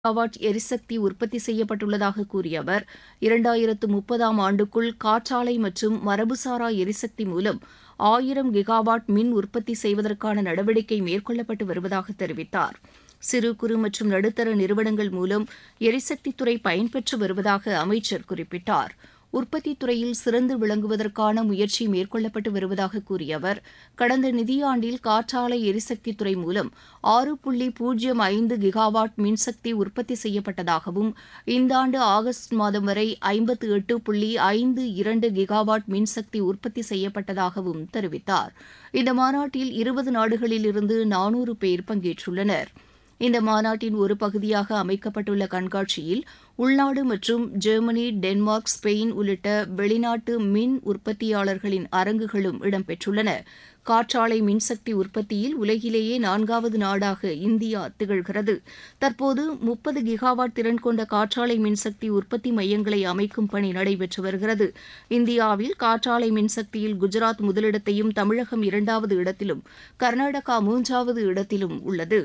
Megawatt எரிசக்தி உற்பத்தி செய்யப்பட்டுள்ளதாக கூறிய அவர் 2030ஆம் ஆண்டுக்குள் காற்றாலை மற்றும் மரபுசாரா எரிசக்தி மூலம் 1000 கிகாவாட் மின் உற்பத்தி செய்வதற்கான நடவடிக்கை மேற்கொள்ளப்பட்டு வருவதாக தெரிவித்தார். சிறு குறு மற்றும் நடுத்தர நிறுவனங்கள் மூலம் எரிசக்தித்துறை பயன்பெற்று வருவதாக அமைச்சர் குறிப்பிட்டார். உற்பத்தித் துறையில் சிறந்து விளங்குவதற்கான முயற்சி மேற்கொள்ளப்பட்டு வருவதாக கூறிய அவர், கடந்த நிதியாண்டில் காற்றாலை எரிசக்தித் துறை மூலம் 6.05 கிகாவாட் மின்சக்தி உற்பத்தி செய்யப்பட்டதாகவும், இந்த ஆண்டு ஆகஸ்ட் மாதம் வரை 58.52 கிகாவாட் மின்சக்தி உற்பத்தி செய்யப்பட்டதாகவும் தெரிவித்தார். இந்த மாநாட்டில் 20 நாடுகளிலிருந்து 400 பேர் பங்கேற்றுள்ளனர். இந்த மாநாட்டின் ஒரு பகுதியாக அமைக்கப்பட்டுள்ள கண்காட்சியில் உள்நாடு மற்றும் ஜெர்மனி, டென்மார்க், ஸ்பெயின் உள்ளிட்ட வெளிநாட்டு மின் உற்பத்தியாளர்களின் அரங்குகளும் இடம்பெற்றுள்ளன. காற்றாலை மின்சக்தி உற்பத்தியில் உலகிலேயே 4வது நாடாக இந்தியா திகழ்கிறது. தற்போது 30 கிகாவாட் திறன் கொண்ட காற்றாலை மின்சக்தி உற்பத்தி மையங்களை அமைக்கும் பணி நடைபெற்று வருகிறது. இந்தியாவில் காற்றாலை மின்சக்தியில் குஜராத் முதலிடத்தையும், தமிழகம் 2வது இடத்திலும், கர்நாடகா 3வது இடத்திலும் உள்ளது.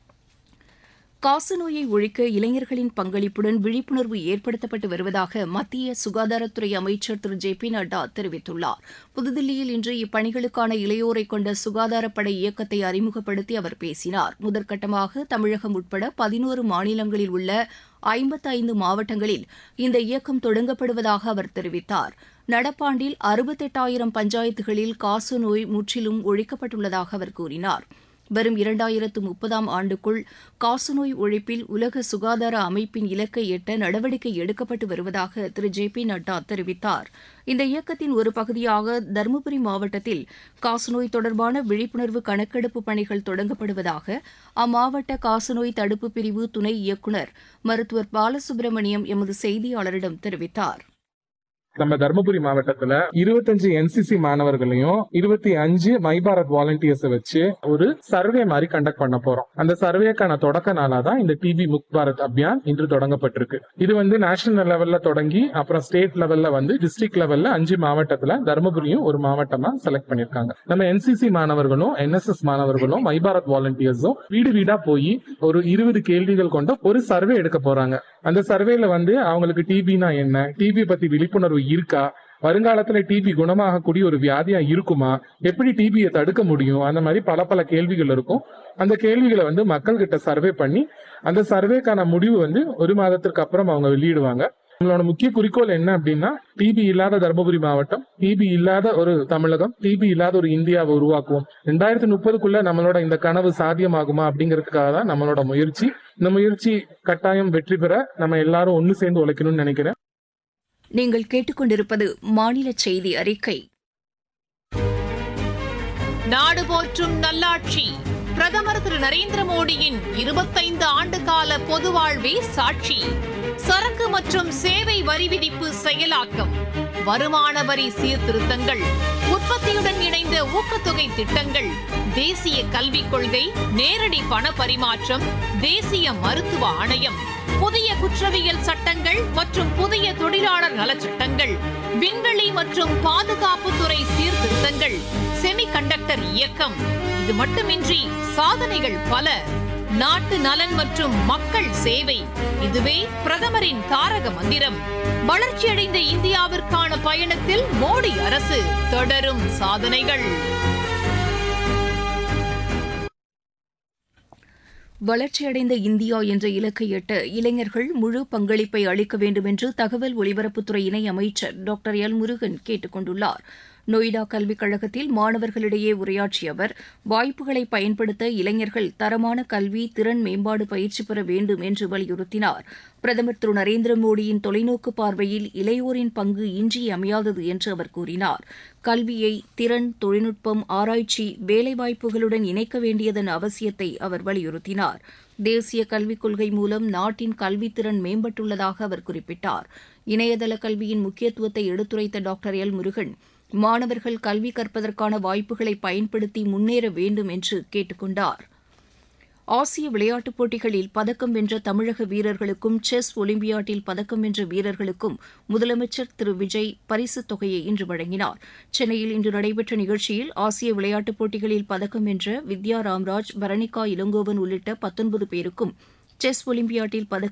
காசநோயை ஒழிக்க இளைஞர்களின் பங்களிப்புடன் விழிப்புணர்வு ஏற்படுத்தப்பட்டு வருவதாக மத்திய சுகாதாரத்துறை அமைச்சர் திரு ஜே.பி. நட்டா தெரிவித்துள்ளார். புதுதில்லியில் இன்று இப்பணிகளுக்கான இளையோரை கொண்ட சுகாதாரப்படை இயக்கத்தை அறிமுகப்படுத்தி அவர் பேசினார். முதற்கட்டமாக தமிழகம் உட்பட 11 மாநிலங்களில் உள்ள 55 மாவட்டங்களில் இந்த இயக்கம் தொடங்கப்படுவதாக அவர் தெரிவித்தார். நடப்பாண்டில் 68,000 பஞ்சாயத்துகளில் காசநோய் முற்றிலும் ஒழிக்கப்பட்டுள்ளதாக அவர் கூறினார். வரும் 2030ஆம் ஆண்டுக்குள் காசநோய் ஒழிப்பில் உலக சுகாதார அமைப்பின் இலக்கை எட்ட நடவடிக்கை எடுக்கப்பட்டு வருவதாக திரு ஜே.பி. நட்டா தெரிவித்தார். இந்த இயக்கத்தின் ஒரு பகுதியாக தருமபுரி மாவட்டத்தில் காசநோய் தொடர்பான விழிப்புணர்வு கணக்கெடுப்பு பணிகள் தொடங்கப்படுவதாக அம்மாவட்ட காசநோய் தடுப்பு பிரிவு துணை இயக்குநர் மருத்துவர் பாலசுப்ரமணியம் எமது செய்தியாளரிடம் தெரிவித்தார். நம்ம தர்மபுரி மாவட்டத்துல 25 என்சிசி மாணவர்களையும் 25 மை பாரத் வாலண்டியர்ஸ் வச்சு ஒரு சர்வே மாதிரி கண்டக்ட் பண்ண போறோம். அந்த சர்வேக்கான தொடக்க நாளாதான் இந்த டிபி முக்த் பாரத் அபியான் இன்று தொடங்கப்பட்டிருக்கு. இது நேஷனல் லெவல்ல தொடங்கி அப்புறம் ஸ்டேட் லெவல்ல டிஸ்ட்ரிக்ட் லெவல்ல 5 மாவட்டத்துல தர்மபுரியும் ஒரு மாவட்டமா செலக்ட் பண்ணிருக்காங்க. நம்ம என்சிசி மாணவர்களும் என்எஸ்எஸ் மாணவர்களும் மை பாரத் வாலண்டியர்ஸும் வீடு வீடா போய் ஒரு 20 கேள்விகள் கொண்ட ஒரு சர்வே எடுக்க போறாங்க. அந்த சர்வேல அவங்களுக்கு டிபினா என்ன, டிபி பத்தி விழிப்புணர்வு இருக்கா, வருங்காலத்துல டிபி குணமாகக்கூடிய ஒரு வியாதியா இருக்குமா, எப்படி டிபியை தடுக்க முடியும், அந்த மாதிரி பல கேள்விகள் இருக்கும். அந்த கேள்விகளை மக்கள் கிட்ட சர்வே பண்ணி அந்த சர்வேக்கான முடிவு ஒரு மாதத்திற்கு அப்புறம் அவங்க வெளியிடுவாங்க. நம்மளோட முக்கிய குறிக்கோள் என்ன அப்படின்னா, டிபி இல்லாத தர்மபுரி மாவட்டம், டிபி இல்லாத ஒரு தமிழகம், டிபி இல்லாத ஒரு இந்தியாவை உருவாக்குவோம். 2030க்குள்ள நம்மளோட இந்த கனவு சாத்தியமாகுமா அப்படிங்கிறதுக்காக தான் நம்மளோட முயற்சி. இந்த முயற்சி கட்டாயம் வெற்றி பெற நம்ம எல்லாரும் ஒன்னு சேர்ந்து உழைக்கணும்னு நினைக்கிறேன். நீங்கள் கேட்டுக்கொண்டிருப்பது மாநில செய்தி அறிக்கை. நாடு போற்றும் நல்லாட்சி பிரதமர் திரு நரேந்திர மோடியின் 25 ஆண்டு கால பொது வாழ்வே சாட்சி. சரக்கு மற்றும் சேவை வரி விதிப்பு செயலாக்கம், வருமான வரி சீர்திருத்தங்கள், உற்பத்தியுடன் இணைந்த ஊக்கத்தொகை திட்டங்கள், தேசிய கல்விக் கொள்கை, நேரடி பண பரிமாற்றம், தேசிய மருத்துவ ஆணையம், புதிய குற்றவியல் சட்டங்கள் மற்றும் புதிய தொழிலாளர் நலச்சட்டங்கள், விண்வெளி மற்றும் பாதுகாப்புத்துறை சீர்திருத்தங்கள், செமிகண்டக்டர் இயக்கம். இது மட்டுமின்றி சாதனைகள் பல. நாட்டு நலன் மற்றும் மக்கள் சேவை, இதுவே பிரதமரின் தாரக மந்திரம். வளர்ச்சியடைந்த இந்தியாவிற்கான பயணத்தில் மோடி அரசு, தொடரும் சாதனைகள். வளர்ச்சியடைந்த இந்தியா என்ற இலக்கை எட்ட இளைஞர்கள் முழு பங்களிப்பை அளிக்க வேண்டும் என்று தகவல் ஒலிபரப்புத்துறை இணை அமைச்சர் டாக்டர் எல். முருகன் கேட்டுக் கொண்டுள்ளார். நொய்டா கல்விக் கழகத்தில் மாணவர்களிடையே உரையாற்றிய அவர், வாய்ப்புகளை பயன்படுத்த இளைஞர்கள் தரமான கல்வி, திறன் மேம்பாடு பயிற்சி பெற வேண்டும் என்று வலியுறுத்தினார். பிரதமர் திரு நரேந்திர மோடியின் தொலைநோக்கு பார்வையில் இளையோரின் பங்கு இன்றியமையாதது என்று அவர் கூறினார். கல்வியை திறன், தொழில்நுட்பம், ஆராய்ச்சி, வேலைவாய்ப்புகளுடன் இணைக்க வேண்டியதன் அவசியத்தை அவர் வலியுறுத்தினார். தேசிய கல்விக் கொள்கை மூலம் நாட்டின் கல்வித்திறன் மேம்பட்டுள்ளதாக அவர் குறிப்பிட்டார். இணையதள கல்வியின் முக்கியத்துவத்தை எடுத்துரைத்த டாக்டர் எல். முருகன், மாணவர்கள் கல்வி கற்பதற்கான வாய்ப்புகளை பயன்படுத்தி முன்னேற வேண்டும் என்று கேட்டுக் கொண்டார். ஆசிய விளையாட்டுப் போட்டிகளில் பதக்கம் வென்ற தமிழக வீரர்களுக்கும் செஸ் ஒலிம்பியாட்டில் பதக்கம் வென்ற வீரர்களுக்கும் முதலமைச்சர் திரு விஜய் பரிசுத் தொகையை இன்று வழங்கினார். சென்னையில் இன்று நடைபெற்ற நிகழ்ச்சியில் ஆசிய விளையாட்டுப் போட்டிகளில் பதக்கம் வென்ற வித்யா ராம்ராஜ், பரணிகா இளங்கோவன் உள்ளிட்ட 19 பேருக்கும் செஸ் ஒலிம்பியாட்டில்